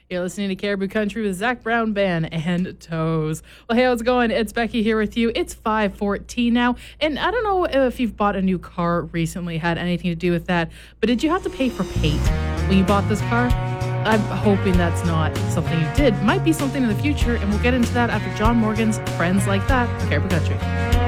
You're listening to Caribou Country with Zach Brown Band and Toes. Well, hey, how's it going? It's Becky here with you. It's 5:14 now, and I don't know if you've bought a new car recently, had anything to do with that, but did you have to pay for paint when you bought this car? I'm hoping that's not something you did. Might be something in the future, and we'll get into that after John Morgan's Friends Like That on Caribou Country.